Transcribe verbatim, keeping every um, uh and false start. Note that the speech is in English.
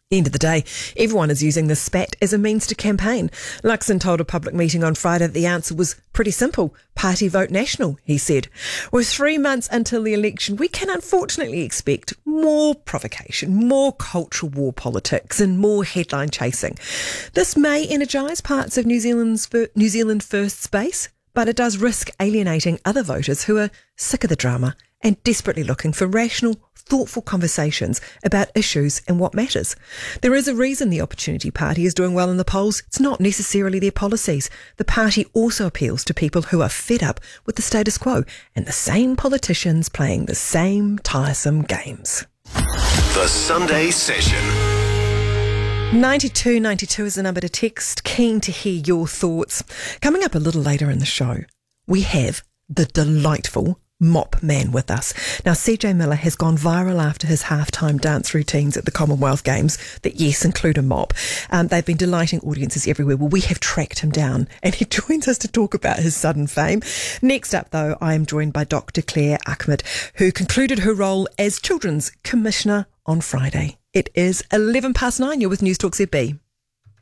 End of the day, everyone is using the spat as a means to campaign. Luxon told a public meeting on Friday that the answer was pretty simple. Party vote national, he said. With three months until the election, we can unfortunately expect more provocation, more cultural war politics and more headline chasing. This may energise parts of New Zealand's New Zealand First space, but it does risk alienating other voters who are sick of the drama and desperately looking for rational, thoughtful conversations about issues and what matters. There is a reason the Opportunity Party is doing well in the polls. It's not necessarily their policies. The party also appeals to people who are fed up with the status quo and the same politicians playing the same tiresome games. The Sunday Session. ninety-two ninety-two is the number to text. Keen to hear your thoughts. Coming up a little later in the show, we have the delightful Mop Man with us. Now, C J Miller has gone viral after his halftime dance routines at the Commonwealth Games that, yes, include a mop. Um, they've been delighting audiences everywhere. Well, we have tracked him down and he joins us to talk about his sudden fame. Next up, though, I am joined by Doctor Claire Ahmed, who concluded her role as Children's Commissioner on Friday. It is eleven past nine. You're with News Talk Z B.